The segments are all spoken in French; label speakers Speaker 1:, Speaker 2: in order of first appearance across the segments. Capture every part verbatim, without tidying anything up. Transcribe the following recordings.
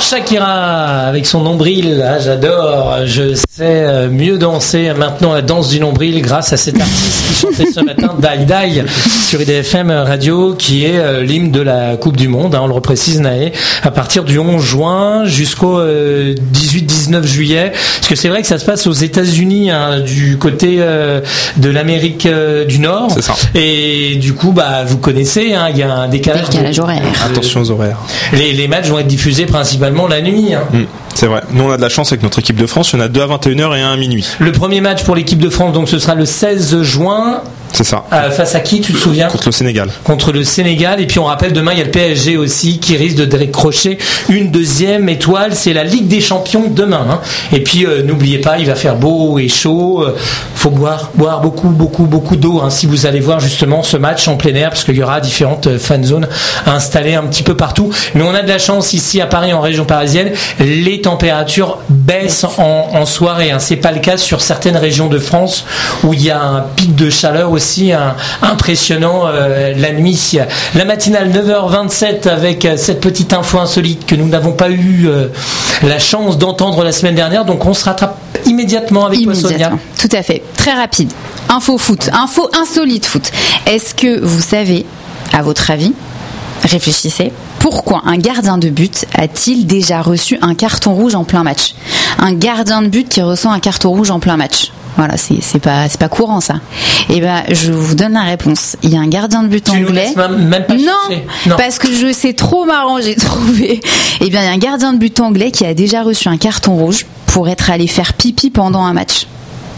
Speaker 1: Shakira avec son nombril, ah, j'adore, je sais mieux danser maintenant la danse du nombril grâce à cet artiste qui chantait ce matin Die Die sur I D F M Radio, qui est euh, l'hymne de la Coupe du Monde, hein, on le reprécise Naé, à partir du onze juin jusqu'au euh, dix-huit dix-neuf juillet, parce que c'est vrai que ça se passe aux États-Unis, hein, du côté euh, de l'Amérique euh, du Nord.
Speaker 2: C'est ça.
Speaker 1: Et du coup, bah, vous connaissez, hein, il y a un décalage,
Speaker 3: décalage horaire.
Speaker 1: Euh,
Speaker 2: Attention aux horaires.
Speaker 1: Les, les matchs vont être diffusés principalement la nuit. Hein.
Speaker 2: Mmh, c'est vrai. Nous, on a de la chance avec notre équipe de France. Il y en a deux à vingt et une heures et un à minuit.
Speaker 1: Le premier match pour l'équipe de France, donc ce sera le seize juin.
Speaker 2: C'est ça.
Speaker 1: Euh, face à qui, tu te souviens ?
Speaker 2: Contre le Sénégal.
Speaker 1: Contre le Sénégal. Et puis on rappelle, demain il y a le P S G aussi qui risque de décrocher une deuxième étoile. C'est la Ligue des Champions demain. Hein. Et puis euh, n'oubliez pas, il va faire beau et chaud. Euh, faut boire, boire beaucoup, beaucoup, beaucoup d'eau. Hein, si vous allez voir justement ce match en plein air, parce qu'il y aura différentes fan zones installées un petit peu partout. Mais on a de la chance ici à Paris, en région parisienne, les températures baissent en, en soirée. Hein. C'est pas le cas sur certaines régions de France où il y a un pic de chaleur aussi un, impressionnant euh, la nuit. La matinale neuf heures vingt-sept avec euh, cette petite info insolite que nous n'avons pas eu euh, la chance d'entendre la semaine dernière, donc on se rattrape immédiatement avec toi, Sonia.
Speaker 3: Tout à fait, très rapide. Info foot, info insolite foot. Est-ce que vous savez, à votre avis, réfléchissez, pourquoi un gardien de but a-t-il déjà reçu un carton rouge en plein match ? Un gardien de but qui reçoit un carton rouge en plein match. Voilà, c'est, c'est pas, c'est pas courant ça. Et ben, je vous donne la réponse. Il y a un gardien de but
Speaker 1: tu
Speaker 3: anglais.
Speaker 1: Nous laisses même pas
Speaker 3: non, non, parce que je sais trop marrant, j'ai trouvé. Et bien, il y a un gardien de but anglais qui a déjà reçu un carton rouge pour être allé faire pipi pendant un match.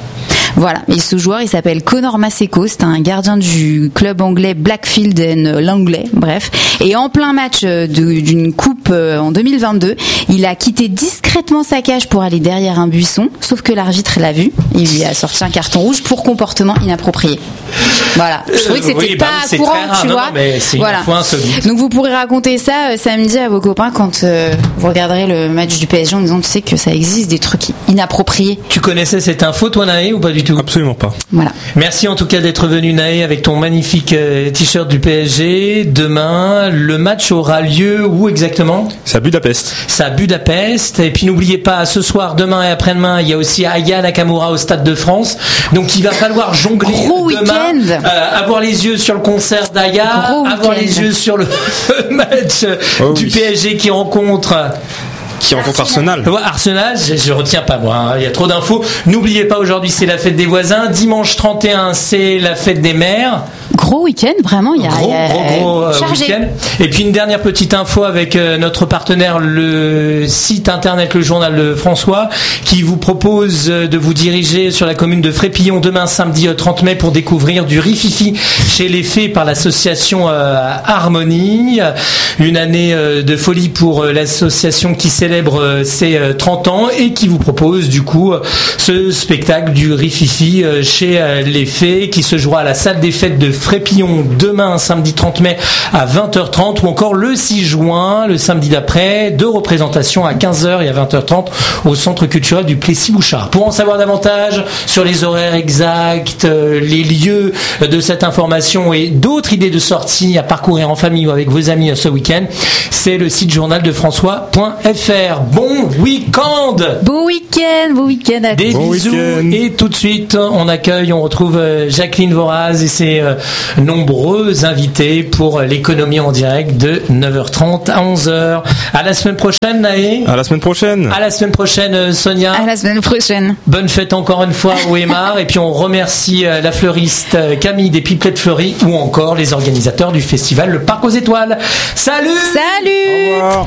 Speaker 3: Voilà, et ce joueur, il s'appelle Conor Maseko, c'est un gardien du club anglais Blackfield and Langley, bref. Et en plein match de, d'une coupe en deux mille vingt-deux, il a quitté discrètement sa cage pour aller derrière un buisson, sauf que l'arbitre l'a vu, il lui a sorti un carton rouge pour comportement inapproprié. Voilà, je trouvais que c'était
Speaker 1: oui,
Speaker 3: pas
Speaker 1: bah,
Speaker 3: courant,
Speaker 1: rare,
Speaker 3: tu
Speaker 1: non,
Speaker 3: vois.
Speaker 1: Non, mais c'est
Speaker 3: voilà.
Speaker 1: Une fois insolite.
Speaker 3: Donc vous pourrez raconter ça euh, samedi à vos copains quand euh, vous regarderez le match du P S G en disant, tu sais que ça existe des trucs inappropriés.
Speaker 1: Tu connaissais cette info, toi, Naé, ou pas du tout ?
Speaker 2: Absolument pas.
Speaker 3: Voilà.
Speaker 1: Merci en tout cas d'être venu, Naé, avec ton magnifique euh, t-shirt du P S G. Demain, le match aura lieu où exactement ?
Speaker 2: C'est à Budapest.
Speaker 1: C'est à Budapest. Et puis n'oubliez pas, ce soir, demain et après-demain, il y a aussi Aya Nakamura au Stade de France. Donc il va falloir jongler
Speaker 3: Gros
Speaker 1: demain, euh, avoir les yeux sur le concert d'Aya,
Speaker 3: Gros
Speaker 1: avoir
Speaker 3: week-end.
Speaker 1: les yeux sur le match
Speaker 2: oh,
Speaker 1: du
Speaker 2: oui.
Speaker 1: P S G qui rencontre...
Speaker 2: Qui rencontre Arsenal.
Speaker 1: Ouais, Arsenal, je, je retiens pas moi, hein. Il y a trop d'infos. N'oubliez pas, aujourd'hui c'est la fête des voisins. Dimanche trente et un, c'est la fête des mères.
Speaker 3: Gros week-end, vraiment, il y a,
Speaker 1: Gros,
Speaker 3: il y a
Speaker 1: gros, gros euh,
Speaker 3: chargé.
Speaker 1: week-end. Et puis une dernière petite info avec euh, notre partenaire, le site internet Le Journal de François, qui vous propose euh, de vous diriger sur la commune de Frépillon demain samedi euh, trente mai pour découvrir du rififi chez les fées par l'association euh, Harmonie. Une année euh, de folie pour euh, l'association qui célèbre euh, ses euh, trente ans et qui vous propose du coup euh, ce spectacle du rififi euh, chez euh, les fées qui se jouera à la salle des fêtes de Frépillon demain samedi trente mai à vingt heures trente, ou encore le six juin, le samedi d'après, deux représentations à quinze heures et à vingt heures trente au centre culturel du Plessis-Bouchard. Pour en savoir davantage sur les horaires exacts, euh, les lieux de cette information et d'autres idées de sortie à parcourir en famille ou avec vos amis ce week-end, c'est le site journal de François point F R. Bon week-end!
Speaker 3: Beau week-end, beau week-end à
Speaker 1: Des
Speaker 2: bon
Speaker 1: bisous
Speaker 2: week-end.
Speaker 1: Et tout de suite on accueille, on retrouve Jacqueline Voraz et ses euh, nombreux invités pour l'économie en direct de neuf heures trente à onze heures. À la semaine prochaine, Naé.
Speaker 2: À la semaine prochaine.
Speaker 1: À la semaine prochaine, Sonia.
Speaker 3: À la semaine prochaine.
Speaker 1: Bonne fête encore une fois au Aymar. Et puis on remercie la fleuriste Camille des Pipelettes Fleuries ou encore les organisateurs du festival Le Parc aux Étoiles. Salut!
Speaker 3: Salut!
Speaker 2: Au revoir.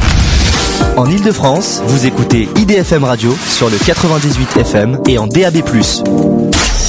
Speaker 4: En Ile-de-France, vous écoutez I D F M Radio sur le quatre-vingt-dix-huit F M et en D A B plus.